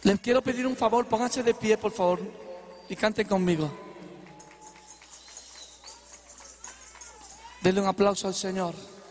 Les quiero pedir un favor, pónganse de pie, por favor, y canten conmigo. Denle un aplauso al Señor.